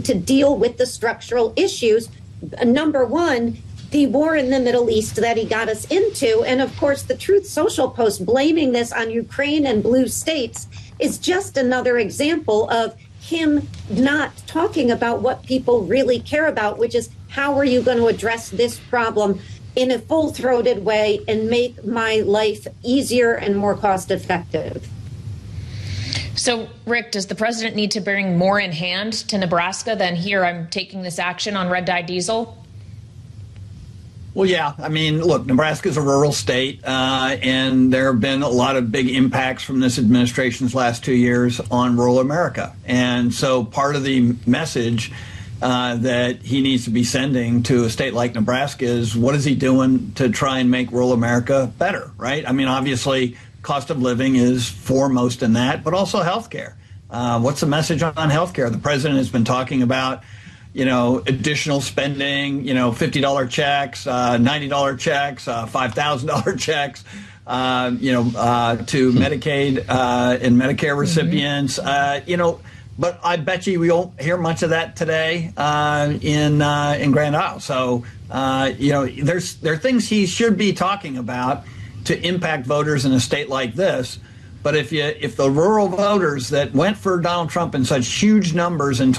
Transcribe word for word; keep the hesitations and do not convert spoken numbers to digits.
to deal with the structural issues. Number one, the war in the Middle East that he got us into. And of course, the Truth Social post blaming this on Ukraine and blue states is just another example of him not talking about what people really care about, which is how are you going to address this problem in a full-throated way and make my life easier and more cost-effective. So, Rick, does the president need to bring more in hand to Nebraska than here, I'm taking this action on red dye diesel? Well, yeah. I mean, look, Nebraska is a rural state, uh, and there have been a lot of big impacts from this administration's last two years on rural America. And so part of the message uh, that he needs to be sending to a state like Nebraska is what is he doing to try and make rural America better, right? I mean, obviously, cost of living is foremost in that, but also health care. Uh, what's the message on health care? The president has been talking about you know, additional spending, you know, fifty dollar checks, uh, ninety dollar checks, uh, five thousand dollar checks, uh, you know, uh, to Medicaid uh, and Medicare recipients, mm-hmm. uh, you know, but I bet you we won't hear much of that today uh, in uh, in Grand Isle. So, uh, you know, there's there are things he should be talking about to impact voters in a state like this. But if you if the rural voters that went for Donald Trump in such huge numbers in